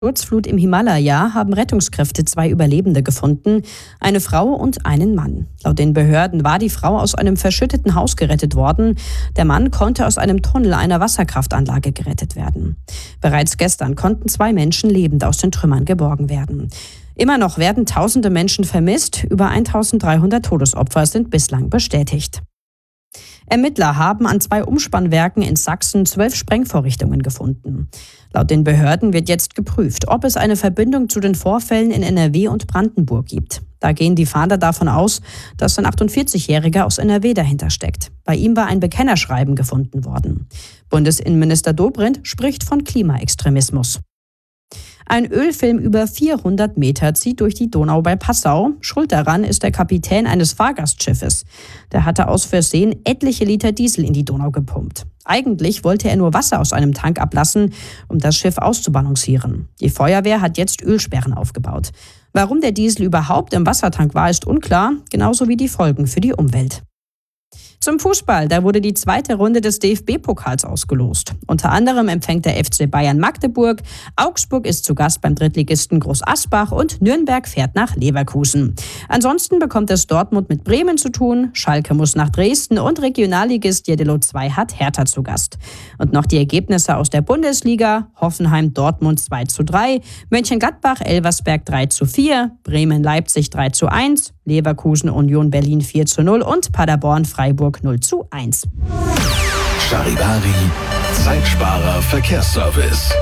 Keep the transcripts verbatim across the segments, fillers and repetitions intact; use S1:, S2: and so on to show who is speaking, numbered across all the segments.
S1: Sturzflut im Himalaya haben Rettungskräfte zwei Überlebende gefunden, eine Frau und einen Mann. Laut den Behörden war die Frau aus einem verschütteten Haus gerettet worden. Der Mann konnte aus einem Tunnel einer Wasserkraftanlage gerettet werden. Bereits gestern konnten zwei Menschen lebend aus den Trümmern geborgen werden. Immer noch werden tausende Menschen vermisst. Über eintausenddreihundert Todesopfer sind bislang bestätigt. Ermittler haben an zwei Umspannwerken in Sachsen zwölf Sprengvorrichtungen gefunden. Laut den Behörden wird jetzt geprüft, ob es eine Verbindung zu den Vorfällen in N R W und Brandenburg gibt. Da gehen die Fahnder davon aus, dass ein achtundvierzigjähriger aus N R W dahinter steckt. Bei ihm war ein Bekennerschreiben gefunden worden. Bundesinnenminister Dobrindt spricht von Klimaextremismus. Ein Ölfilm über vierhundert Meter zieht durch die Donau bei Passau. Schuld daran ist der Kapitän eines Fahrgastschiffes. Der hatte aus Versehen etliche Liter Diesel in die Donau gepumpt. Eigentlich wollte er nur Wasser aus einem Tank ablassen, um das Schiff auszubalancieren. Die Feuerwehr hat jetzt Ölsperren aufgebaut. Warum der Diesel überhaupt im Wassertank war, ist unklar, genauso wie die Folgen für die Umwelt. Zum Fußball, da wurde die zweite Runde des D F B-Pokals ausgelost. Unter anderem empfängt der F C Bayern Magdeburg, Augsburg ist zu Gast beim Drittligisten Groß Asbach und Nürnberg fährt nach Leverkusen. Ansonsten bekommt es Dortmund mit Bremen zu tun, Schalke muss nach Dresden und Regionalligist Jeddelo zwei hat Hertha zu Gast. Und noch die Ergebnisse aus der Bundesliga: Hoffenheim Dortmund zwei zu drei, Mönchengladbach Elversberg drei zu vier, Bremen Leipzig drei zu eins, Leverkusen Union Berlin vier zu null und Paderborn Freiburg null zu eins.
S2: Charivari, Zeitsparer Verkehrsservice.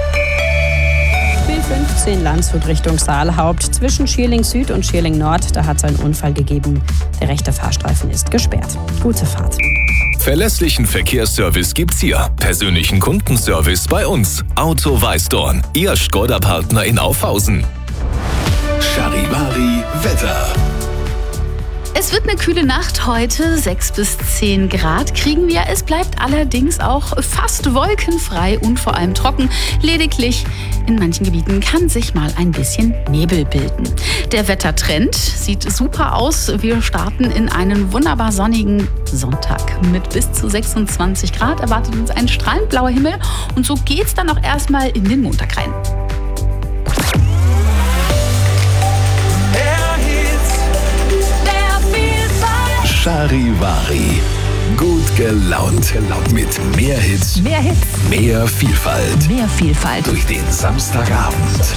S1: B fünfzehn Landshut Richtung Saalhaupt. Zwischen Schierling Süd und Schierling Nord, da hat es einen Unfall gegeben. Der rechte Fahrstreifen ist gesperrt. Gute Fahrt.
S2: Verlässlichen Verkehrsservice gibt's hier. Persönlichen Kundenservice bei uns. Auto Weißdorn, Ihr Skoda-Partner in Aufhausen. Charivari Wetter.
S3: Es wird eine kühle Nacht heute, sechs bis zehn Grad kriegen wir. Es bleibt allerdings auch fast wolkenfrei und vor allem trocken. Lediglich in manchen Gebieten kann sich mal ein bisschen Nebel bilden. Der Wettertrend sieht super aus. Wir starten in einen wunderbar sonnigen Sonntag mit bis zu sechsundzwanzig Grad. Erwartet uns ein strahlend blauer Himmel und so geht's dann auch erstmal in den Montag rein.
S2: Charivari. Gut gelaunt. Mit mehr Hits.
S4: Mehr Hits.
S2: Mehr Vielfalt.
S4: Mehr Vielfalt.
S2: Durch den Samstagabend.